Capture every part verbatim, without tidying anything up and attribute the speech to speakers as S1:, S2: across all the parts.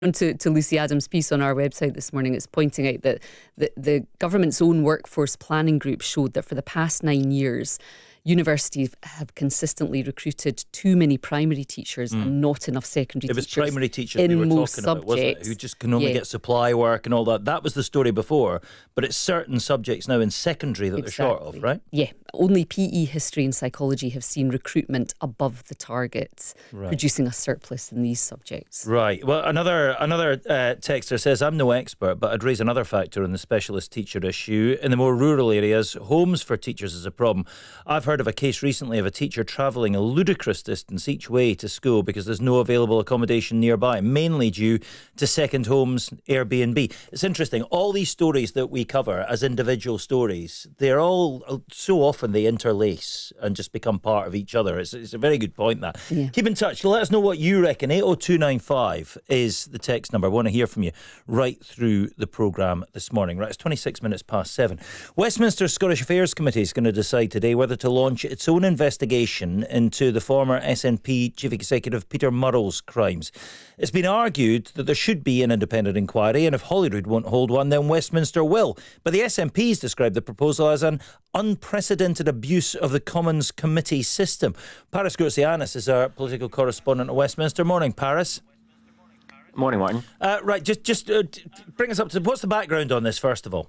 S1: To, to Lucy Adams' piece on our website this morning, it's pointing out that the, the government's own workforce planning group showed that for the past nine years, universities have consistently recruited too many primary teachers mm. and not enough secondary
S2: it was
S1: teachers.
S2: primary teachers
S1: in
S2: we were
S1: most
S2: talking
S1: subjects.
S2: about, wasn't it? Who just can only yeah. get supply work and all that. That was the story before, but it's certain subjects now in secondary that
S1: exactly.
S2: they're short of, right?
S1: Yeah. Only P E, history and psychology have seen recruitment above the targets, right. producing a surplus in these subjects.
S2: Right. Well, another another uh, texter says, I'm no expert, but I'd raise another factor on the specialist teacher issue. In the more rural areas, homes for teachers is a problem. I've heard of a case recently of a teacher travelling a ludicrous distance each way to school because there's no available accommodation nearby, mainly due to second homes, Airbnb. It's interesting. All these stories that we cover as individual stories, they're all so often they interlace and just become part of each other. It's, it's a very good point, that. Yeah. Keep in touch. Let us know what you reckon. eight oh two nine five is the text number. I want to hear from you right through the programme this morning. Right, it's twenty-six minutes past seven. Westminster's Scottish Affairs Committee is going to decide today whether to launch its own investigation into the former S N P Chief Executive Peter Murrell's crimes. It's been argued that there should be an independent inquiry, and if Holyrood won't hold one, then Westminster will. But the S N P's described the proposal as an unprecedented abuse of the Commons committee system. Paris Grosianis is our political correspondent at Westminster. Morning, Paris.
S3: Morning, Martin.
S2: Uh, right, just just uh, bring us up to what's the background on this, first of all?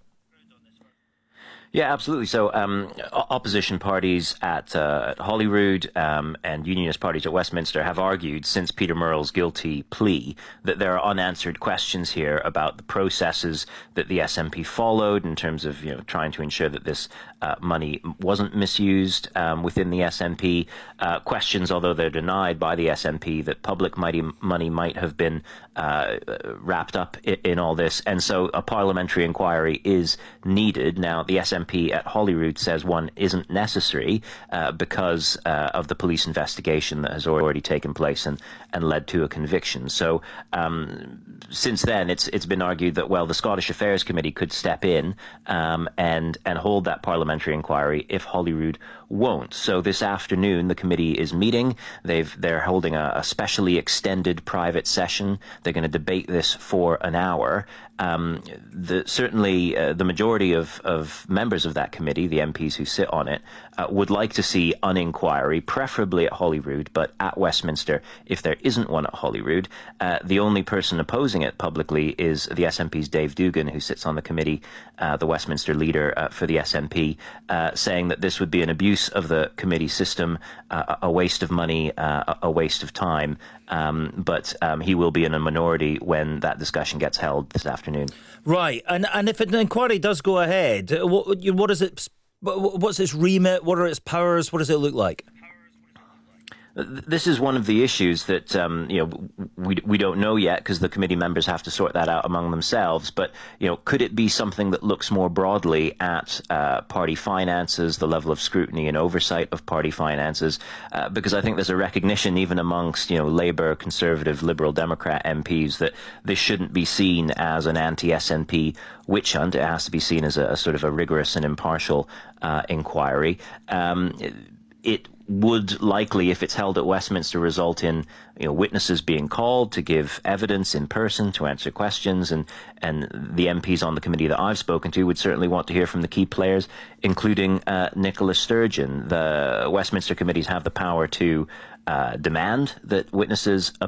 S3: Yeah, absolutely. So um, opposition parties at, uh, at Holyrood um, and unionist parties at Westminster have argued since Peter Murrell's guilty plea that there are unanswered questions here about the processes that the S N P followed in terms of, you know, trying to ensure that this uh, money wasn't misused um, within the S N P. Uh, questions, although they're denied by the S N P, that public mighty money might have been uh, wrapped up in, in all this. And so a parliamentary inquiry is needed. Now, the S N P at Holyrood says one isn't necessary uh, because uh, of the police investigation that has already taken place and, and led to a conviction. So um, since then, it's it's been argued that, well, the Scottish Affairs Committee could step in um, and and hold that parliamentary inquiry if Holyrood won't. So this afternoon, the committee is meeting. They've they're holding a, a specially extended private session. They're going to debate this for an hour. Um, the, certainly, uh, the majority of, of members of that committee, the M Ps who sit on it, uh, would like to see an inquiry, preferably at Holyrood, but at Westminster, if there isn't one at Holyrood. Uh, the only person opposing it publicly is the S N P's Dave Dugan, who sits on the committee, uh, the Westminster leader uh, for the S N P, uh, saying that this would be an abuse of the committee system, uh, a waste of money, uh, a waste of time. Um, but um, he will be in a minority when that discussion gets held this afternoon.
S2: Right, and and if an inquiry does go ahead, what what is it? What's its remit? What are its powers? What does it look like?
S3: This is one of the issues that um, you know we we don't know yet, because the committee members have to sort that out among themselves. But you know, could it be something that looks more broadly at uh, party finances, the level of scrutiny and oversight of party finances? Uh, because I think there's a recognition, even amongst you know Labour, Conservative, Liberal Democrat M Ps, that this shouldn't be seen as an anti-S N P witch hunt. It has to be seen as a, a sort of a rigorous and impartial uh, inquiry. Um, it would likely, if it's held at Westminster, result in you know witnesses being called to give evidence in person to answer questions, and and the M Ps on the committee that I've spoken to would certainly want to hear from the key players, including uh, Nicola Sturgeon. The Westminster committees have the power to uh, demand that witnesses